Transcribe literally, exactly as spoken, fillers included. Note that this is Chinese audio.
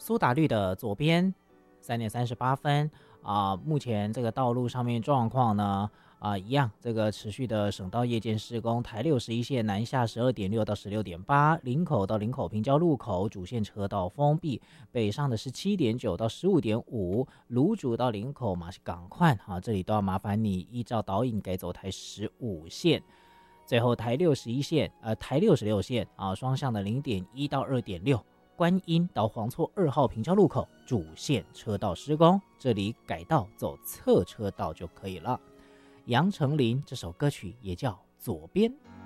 苏打绿的左边三点三十八分啊、呃，目前这个道路上面状况呢啊、呃，一样，这个持续的省道夜间施工，台六十一线南下十二点六到十六点八，林口到林口平交路口主线车道封闭，北上的是七点九到十五点五，芦竹到林口马是港快啊，这里都要麻烦你依照导引改走台十五线。最后台六十一线，呃，台六十六线啊，双向的零点一到二点六，观音到黄厝二号平交路口主线车道施工，这里改道走侧车道就可以了。杨丞琳这首歌曲也叫《左边》。